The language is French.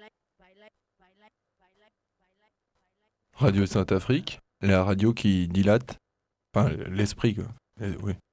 Radio Sainte-Afrique, la radio qui dilate, enfin l'esprit quoi. Oui.